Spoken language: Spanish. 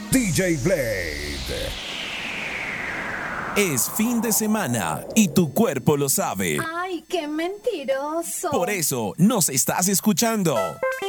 DJ Blade. Es fin de semana y tu cuerpo lo sabe. ¡Ay, qué mentiroso! Por eso nos estás escuchando.